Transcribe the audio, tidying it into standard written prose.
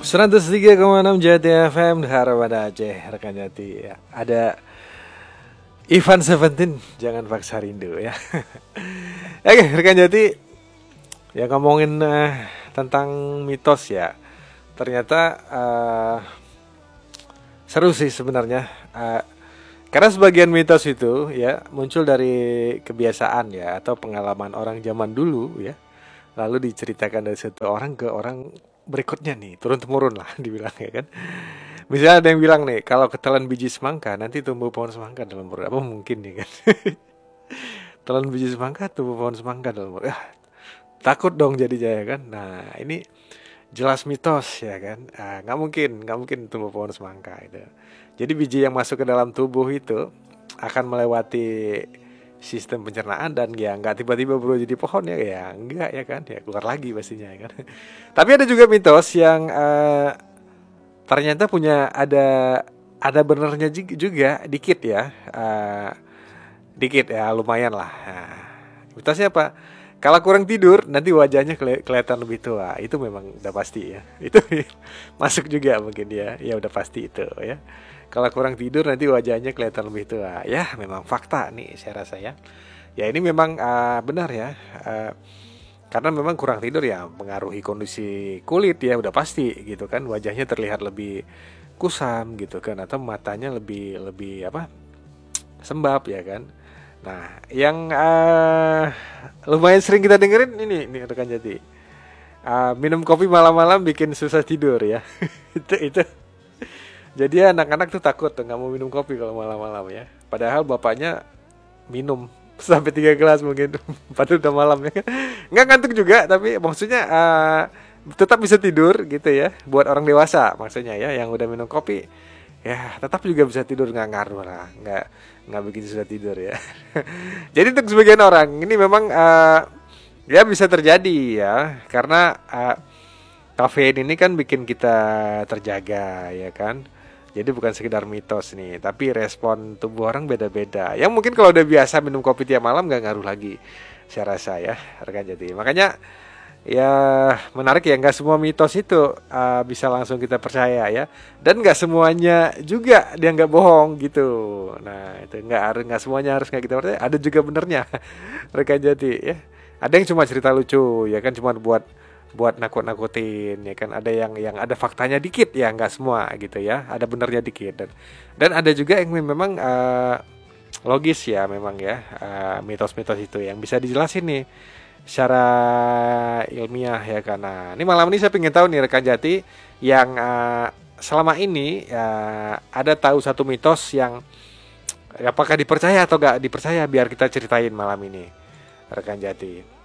103,6 Jati FM Harapan Aceh, rekan Jati ya. Ada Ivan Seventeen, jangan paksa rindu ya. Oke, rekan Jati, ya ngomongin tentang mitos ya. Ternyata seru sih sebenarnya. Karena sebagian mitos itu ya muncul dari kebiasaan ya atau pengalaman orang zaman dulu ya. Lalu diceritakan dari satu orang ke orang berikutnya nih, turun temurun lah dibilang ya kan. Misalnya ada yang bilang nih, kalau ketelan biji semangka nanti tumbuh pohon semangka dalam perut. Apa mungkin nih kan? Telan biji semangka tumbuh pohon semangka dalam perut. Takut dong jadinya ya kan. Nah, ini jelas mitos ya kan. Nggak mungkin tumbuh pohon semangka itu. Jadi biji yang masuk ke dalam tubuh itu akan melewati sistem pencernaan dan ya nggak tiba-tiba berubah jadi pohon ya enggak ya kan, ya keluar lagi pastinya ya kan. Tapi ada juga mitos yang ternyata punya ada benernya juga dikit ya, dikit ya lumayan lah. Mitosnya apa? Kalau kurang tidur nanti wajahnya kelihatan lebih tua. Itu memang udah pasti ya. Itu masuk juga mungkin ya udah pasti itu ya. Kalau kurang tidur nanti wajahnya kelihatan lebih tua. Ya memang fakta nih saya rasa ya. Ya ini memang benar ya. Karena memang kurang tidur ya mengaruhi kondisi kulit ya udah pasti gitu kan. Wajahnya terlihat lebih kusam gitu kan, atau matanya lebih apa? Sembab ya kan. Nah, yang lumayan sering kita dengerin ini rekan Jati. Minum kopi malam-malam bikin susah tidur ya. itu. Jadi anak-anak tuh takut tuh nggak mau minum kopi kalau malam-malam ya. Padahal bapaknya minum sampai 3 gelas mungkin. Padahal udah malam ya. Nggak ngantuk juga, tapi maksudnya tetap bisa tidur gitu ya. Buat orang dewasa maksudnya ya, yang udah minum kopi ya tetap juga bisa tidur, nggak ngaruh lah, nggak bikin susah tidur ya. Jadi untuk sebagian orang ini memang ya bisa terjadi ya, karena kafein ini kan bikin kita terjaga ya kan. Jadi bukan sekedar mitos nih, tapi respon tubuh orang beda-beda. Yang mungkin kalau udah biasa minum kopi tiap malam nggak ngaruh lagi, saya rasa ya rekan Jati. Makanya ya menarik ya, nggak semua mitos itu bisa langsung kita percaya ya, dan nggak semuanya juga dia nggak bohong gitu. Nah itu nggak semuanya harus nggak kita percaya, ada juga benernya rekan Jati ya. Ada yang cuma cerita lucu ya kan, cuma buat nakut-nakutin ya kan. Ada yang ada faktanya dikit ya, nggak semua gitu ya, ada benernya dikit, dan ada juga yang memang logis ya memang ya, mitos-mitos itu yang bisa dijelasin nih secara ilmiah ya. Karena ini malam ini saya pengen tahu nih rekan Jati yang selama ini ada tahu satu mitos yang apakah dipercaya atau gak dipercaya, biar kita ceritain malam ini rekan Jati.